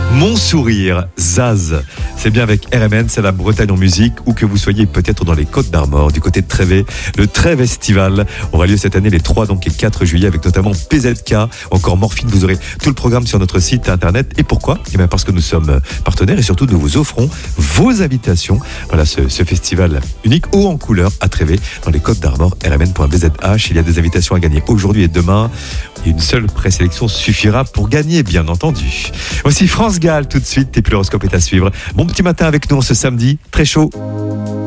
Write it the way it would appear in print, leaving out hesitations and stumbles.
Mon sourire, Zaz. C'est bien avec RMN, c'est la Bretagne en musique, ou que vous soyez peut-être dans les Côtes d'Armor, du côté de Trévé. Le Trèves Estival aura lieu cette année les 3 et 4 juillet avec notamment PZK, encore Morphine. Vous aurez tout le programme sur notre site internet. Et pourquoi ? Eh bien parce que nous sommes partenaires et surtout nous vous offrons vos invitations. Voilà ce festival unique haut en couleur à Trévé dans les Côtes d'Armor, rmn.bzh. Il y a des invitations à gagner aujourd'hui et demain. Et une seule présélection suffira pour gagner, bien entendu. Voici France Gall tout de suite, et puis l'horoscope est à suivre. Bon petit matin avec nous ce samedi, très chaud.